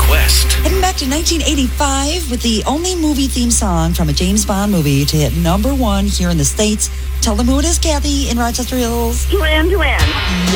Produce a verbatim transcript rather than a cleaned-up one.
West. Heading back to nineteen eighty-five with the only movie theme song from a James Bond movie to hit number one here in the States. Tell them who it is, Kathy, in Rochester Hills. Duran Duran.